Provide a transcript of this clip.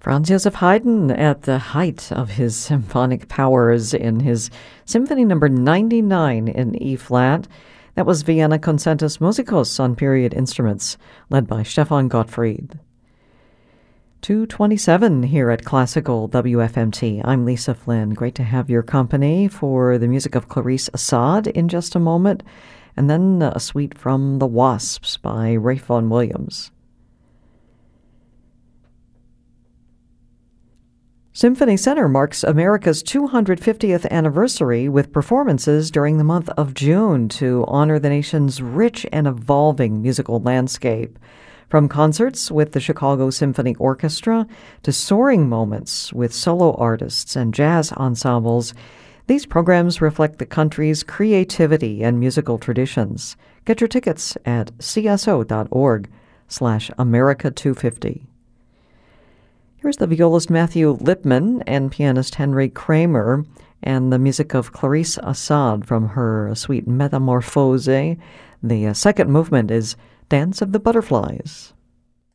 Franz Joseph Haydn at the height of his symphonic powers in his Symphony Number 99 in E-flat. That was Vienna Concertus Musicus on period instruments, led by Stefan Gottfried. 2:27 here at Classical WFMT. I'm Lisa Flynn. Great to have your company for the music of Clarice Assad in just a moment, and then a suite from The Wasps by Ralph Vaughan Williams. Symphony Center marks America's 250th anniversary with performances during the month of June to honor the nation's rich and evolving musical landscape. From concerts with the Chicago Symphony Orchestra to soaring moments with solo artists and jazz ensembles, these programs reflect the country's creativity and musical traditions. Get your tickets at cso.org/America250. Here's the violist Matthew Lipman and pianist Henry Kramer and the music of Clarice Assad from her suite Metamorphose. The second movement is Dance of the Butterflies.